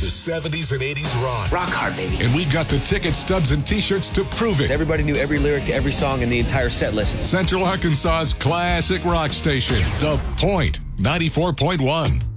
the 70s and 80s rock. Rock hard, baby. And we've got the ticket stubs and t-shirts to prove it. Everybody knew every lyric to every song in the entire set list. Central Arkansas's classic rock station, The Point, 94.1.